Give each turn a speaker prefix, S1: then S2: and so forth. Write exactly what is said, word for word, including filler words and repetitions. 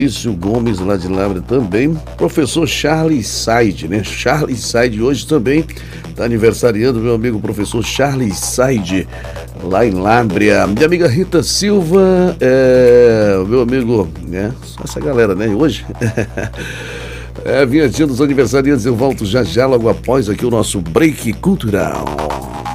S1: Maurício Gomes, lá de Lábrea também. Professor Charles Said, né? Charles Said hoje também está aniversariando, meu amigo professor Charles Said, lá em Lábrea. Minha amiga Rita Silva, é, meu amigo, né? Só essa galera, né? Hoje. É, vinha dia dos aniversariantes, eu volto já já, logo após aqui o nosso break cultural.